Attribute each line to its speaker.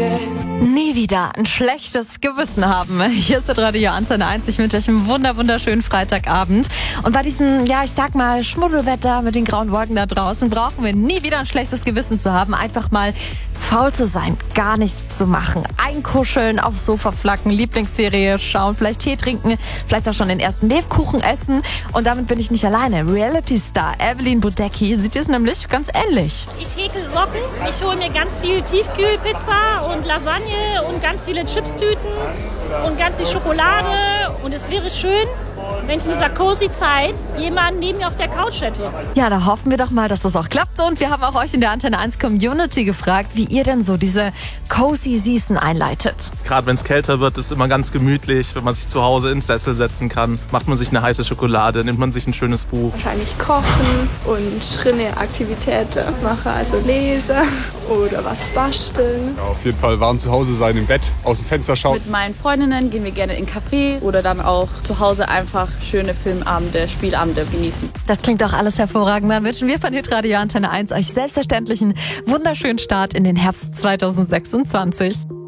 Speaker 1: Nie wieder ein schlechtes Gewissen haben. Hier ist der Radio Antenne 1. Ich wünsche euch einen wunderschönen Freitagabend. Und bei diesem, ich sag mal, Schmuddelwetter mit den grauen Wolken da draußen brauchen wir nie wieder ein schlechtes Gewissen zu haben. Einfach mal faul zu sein, gar nichts zu machen. Einkuscheln, aufs Sofa flacken, Lieblingsserie schauen, vielleicht Tee trinken, vielleicht auch schon den ersten Lebkuchen essen. Und damit bin ich nicht alleine. Reality-Star Evelyn Bodecki sieht es nämlich ganz ähnlich.
Speaker 2: Ich häkel Socken, ich hole mir ganz viel Tiefkühlpizza und Lasagne und ganz viele Chipstüten und ganz viel Schokolade. Und es wäre schön, wenn ich in dieser cozy Zeit jemanden neben mir auf der Couch hätte.
Speaker 1: Ja, da hoffen wir doch mal, dass das auch klappt. Und wir haben auch euch in der Antenne 1 Community gefragt, wie ihr denn so diese cozy Season einleitet.
Speaker 3: Gerade wenn es kälter wird, ist es immer ganz gemütlich, wenn man sich zu Hause ins Sessel setzen kann. Macht man sich eine heiße Schokolade, nimmt man sich ein schönes Buch.
Speaker 4: Wahrscheinlich kochen und drinne Aktivitäten machen, also lesen oder was basteln.
Speaker 5: Ja, auf jeden Fall warm zu Hause sein, im Bett, aus dem Fenster schauen.
Speaker 6: Mit meinen Freundinnen gehen wir gerne in einen Café oder dann auch zu Hause einfach schöne Filmabende, Spielabende genießen.
Speaker 1: Das klingt auch alles hervorragend. Dann wünschen wir von Hitradio Antenne 1 euch selbstverständlich einen wunderschönen Start in den Herbst 2026.